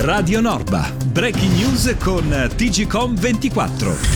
Radio Norba, breaking news con TGcom 24.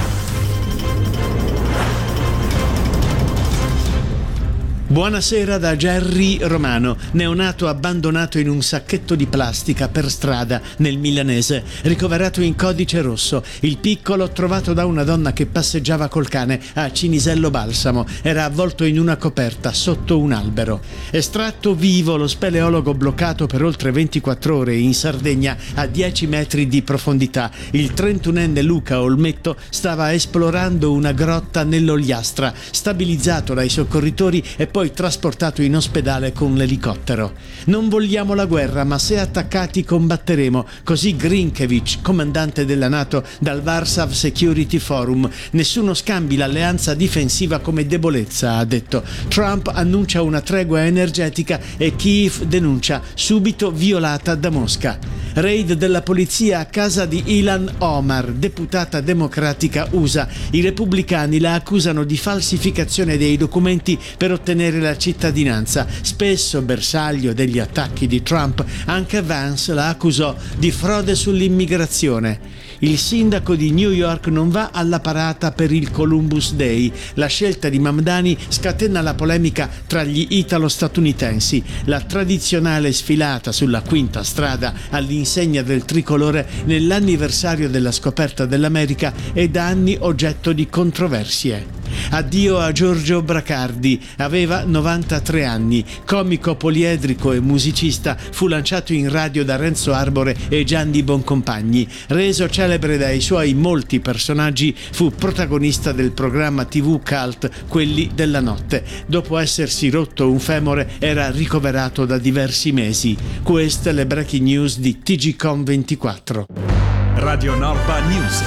Buonasera da Gerry Romano, neonato abbandonato in un sacchetto di plastica per strada nel Milanese, ricoverato in codice rosso. Il piccolo, trovato da una donna che passeggiava col cane a Cinisello Balsamo, era avvolto in una coperta sotto un albero. Estratto vivo lo speleologo bloccato per oltre 24 ore in Sardegna a 10 metri di profondità. Il 31enne Luca Olmetto stava esplorando una grotta nell'Ogliastra, stabilizzato dai soccorritori e poi trasportato in ospedale con l'elicottero. Non vogliamo la guerra, ma se attaccati combatteremo, così Grinkevic, comandante della NATO dal Warsaw Security Forum. Nessuno scambi l'alleanza difensiva come debolezza, ha detto. Trump annuncia una tregua energetica e Kiev denuncia, subito violata da Mosca. Raid della polizia a casa di Ilhan Omar, deputata democratica USA. I repubblicani la accusano di falsificazione dei documenti per ottenere la cittadinanza. Spesso bersaglio degli attacchi di Trump, anche Vance la accusò di frode sull'immigrazione. Il sindaco di New York non va alla parata per il Columbus Day. La scelta di Mamdani scatena la polemica tra gli italo-statunitensi. La tradizionale sfilata sulla Quinta Strada all'insegna del tricolore nell'anniversario della scoperta dell'America è da anni oggetto di controversie. Addio a Giorgio Bracardi, aveva 93 anni, comico poliedrico e musicista, fu lanciato in radio da Renzo Arbore e Gianni Boncompagni. Reso celebre dai suoi molti personaggi, fu protagonista del programma TV cult Quelli della Notte. Dopo essersi rotto un femore era ricoverato da diversi mesi. Queste le breaking news di TGcom 24. Radio Norba News.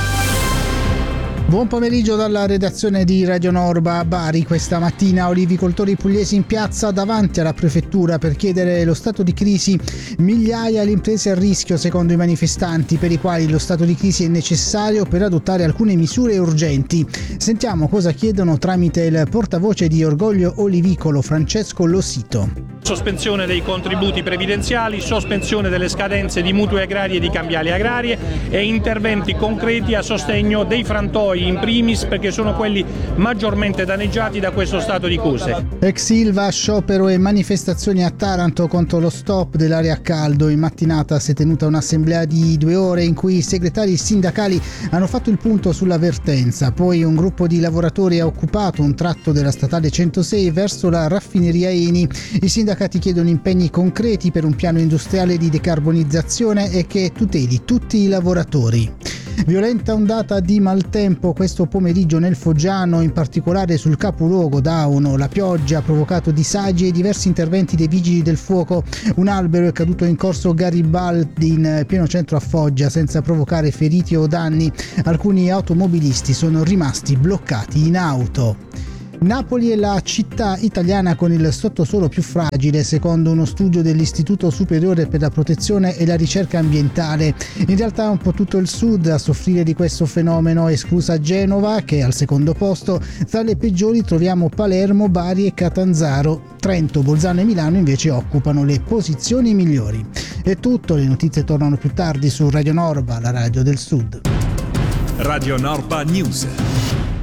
Buon pomeriggio dalla redazione di Radio Norba a Bari. Questa mattina olivicoltori pugliesi in piazza davanti alla prefettura per chiedere lo stato di crisi. Migliaia le imprese a rischio secondo i manifestanti, per i quali lo stato di crisi è necessario per adottare alcune misure urgenti. Sentiamo cosa chiedono tramite il portavoce di Orgoglio Olivicolo Francesco Losito. Sospensione dei contributi previdenziali, sospensione delle scadenze di mutui agrari e di cambiali agrarie e interventi concreti a sostegno dei frantoi in primis, perché sono quelli maggiormente danneggiati da questo stato di cose. Ex Ilva, sciopero e manifestazioni a Taranto contro lo stop dell'area a caldo. In mattinata si è tenuta un'assemblea di 2 ore in cui i segretari sindacali hanno fatto il punto sulla vertenza. Poi un gruppo di lavoratori ha occupato un tratto della statale 106 verso la raffineria Eni. I sindacati chiedono impegni concreti per un piano industriale di decarbonizzazione e che tuteli tutti i lavoratori. Violenta ondata di maltempo questo pomeriggio nel Foggiano, in particolare sul capoluogo d'Auno. La pioggia ha provocato disagi e diversi interventi dei vigili del fuoco. Un albero è caduto in corso Garibaldi in pieno centro a Foggia senza provocare feriti o danni. Alcuni automobilisti sono rimasti bloccati in auto. Napoli è la città italiana con il sottosuolo più fragile, secondo uno studio dell'Istituto Superiore per la Protezione e la Ricerca Ambientale. In realtà è un po' tutto il sud a soffrire di questo fenomeno, esclusa Genova, che è al secondo posto. Tra le peggiori troviamo Palermo, Bari e Catanzaro. Trento, Bolzano e Milano invece occupano le posizioni migliori. È tutto, le notizie tornano più tardi su Radio Norba, la radio del Sud. Radio Norba News.